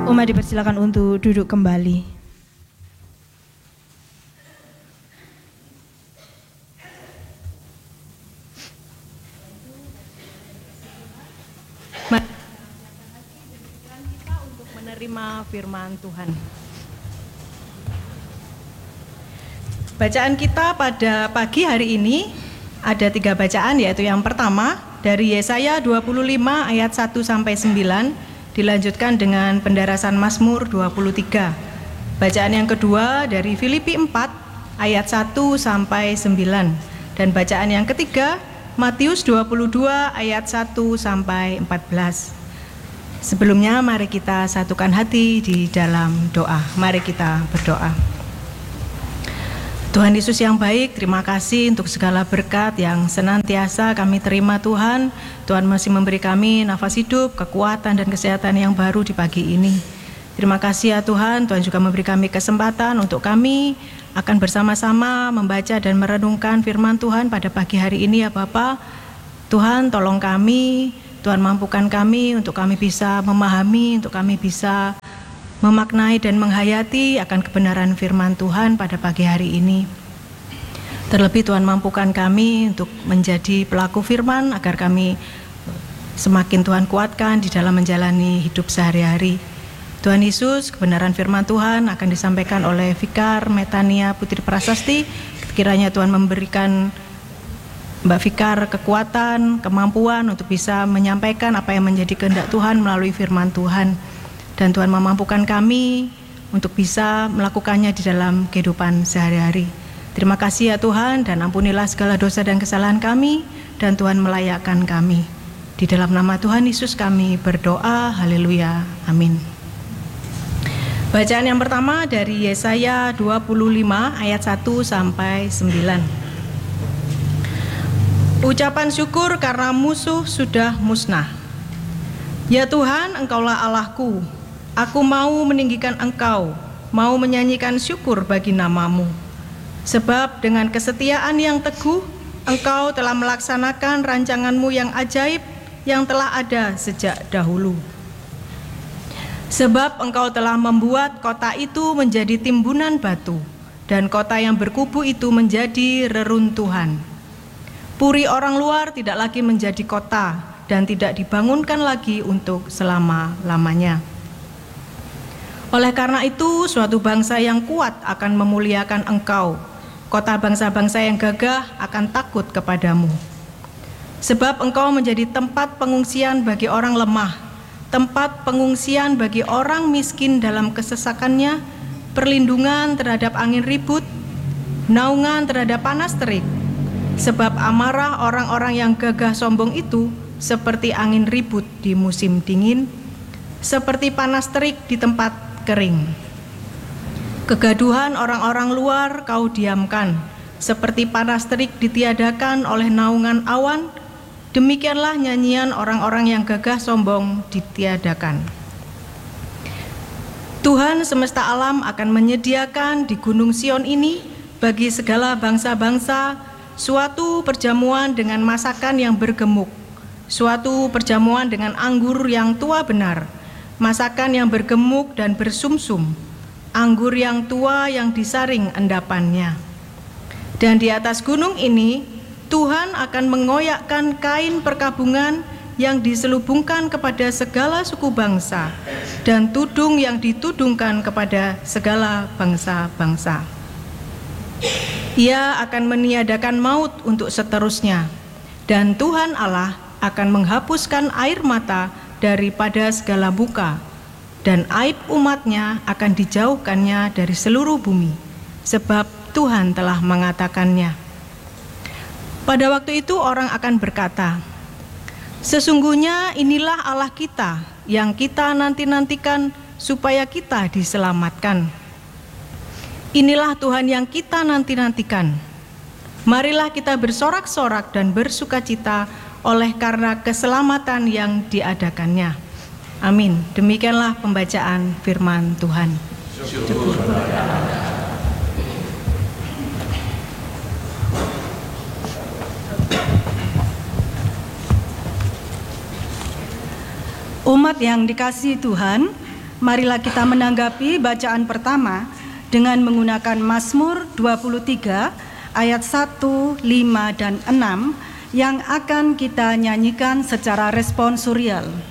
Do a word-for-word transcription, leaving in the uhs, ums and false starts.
Umat dipersilakan untuk duduk kembali. Kita untuk menerima firman Tuhan. Bacaan kita pada pagi hari ini ada tiga bacaan, yaitu yang pertama dari Yesaya dua puluh lima ayat satu sampai sembilan, dilanjutkan dengan pendarasan Mazmur dua puluh tiga. Bacaan yang kedua dari Filipi empat ayat satu sampai sembilan, dan bacaan yang ketiga Matius dua puluh dua ayat satu sampai empat belas. Sebelumnya mari kita satukan hati di dalam doa. Mari kita berdoa. Tuhan Yesus yang baik, terima kasih untuk segala berkat yang senantiasa kami terima Tuhan. Tuhan masih memberi kami nafas hidup, kekuatan dan kesehatan yang baru di pagi ini. Terima kasih ya Tuhan, Tuhan juga memberi kami kesempatan untuk kami akan bersama-sama membaca dan merenungkan firman Tuhan pada pagi hari ini ya Bapa. Tuhan tolong kami, Tuhan mampukan kami untuk kami bisa memahami, untuk kami bisa memaknai dan menghayati akan kebenaran firman Tuhan pada pagi hari ini. Terlebih Tuhan mampukan kami untuk menjadi pelaku firman agar kami semakin Tuhan kuatkan di dalam menjalani hidup sehari-hari. Tuhan Yesus, kebenaran firman Tuhan akan disampaikan oleh Vikar Metania Putri Prasasti. Kiranya Tuhan memberikan Mbak Vikar kekuatan, kemampuan untuk bisa menyampaikan apa yang menjadi kehendak Tuhan melalui firman Tuhan. Dan Tuhan memampukan kami untuk bisa melakukannya di dalam kehidupan sehari-hari. Terima kasih ya Tuhan, dan ampunilah segala dosa dan kesalahan kami, dan Tuhan melayakkan kami. Di dalam nama Tuhan Yesus kami berdoa, haleluya, amin. Bacaan yang pertama dari Yesaya dua puluh lima ayat satu sampai sembilan. Ucapan syukur karena musuh sudah musnah. Ya Tuhan, Engkaulah Allahku. Aku mau meninggikan Engkau, mau menyanyikan syukur bagi nama-Mu. Sebab dengan kesetiaan yang teguh, Engkau telah melaksanakan rancangan-Mu yang ajaib, yang telah ada sejak dahulu. Sebab Engkau telah membuat kota itu menjadi timbunan batu, dan kota yang berkubu itu menjadi reruntuhan. Puri orang luar tidak lagi menjadi kota, dan tidak dibangunkan lagi untuk selama-lamanya. Oleh karena itu, suatu bangsa yang kuat akan memuliakan Engkau. Kota bangsa-bangsa yang gagah akan takut kepadamu. Sebab Engkau menjadi tempat pengungsian bagi orang lemah, tempat pengungsian bagi orang miskin dalam kesesakannya, perlindungan terhadap angin ribut, naungan terhadap panas terik. Sebab amarah orang-orang yang gagah sombong itu seperti angin ribut di musim dingin, seperti panas terik di tempat kering. Kegaduhan orang-orang luar kau diamkan, seperti panas terik ditiadakan oleh naungan awan, demikianlah nyanyian orang-orang yang gagah sombong ditiadakan. Tuhan semesta alam akan menyediakan di Gunung Sion ini bagi segala bangsa-bangsa suatu perjamuan dengan masakan yang bergemuk, suatu perjamuan dengan anggur yang tua benar, masakan yang bergemuk dan bersumsum, anggur yang tua yang disaring endapannya. Dan di atas gunung ini, Tuhan akan mengoyakkan kain perkabungan yang diselubungkan kepada segala suku bangsa, dan tudung yang ditudungkan kepada segala bangsa-bangsa. Ia akan meniadakan maut untuk seterusnya, dan Tuhan Allah akan menghapuskan air mata daripada segala muka, dan aib umatnya akan dijauhkannya dari seluruh bumi, sebab Tuhan telah mengatakannya. Pada waktu itu orang akan berkata, sesungguhnya inilah Allah kita yang kita nanti-nantikan supaya kita diselamatkan. Inilah Tuhan yang kita nanti-nantikan. Marilah kita bersorak-sorak dan bersukacita oleh karena keselamatan yang diadakannya. Amin. Demikianlah pembacaan firman Tuhan. Syukur. Umat yang dikasihi Tuhan, Marilah kita menanggapi bacaan pertama dengan menggunakan Mazmur dua puluh tiga ayat satu, lima, dan enam yang akan kita nyanyikan secara responsorial.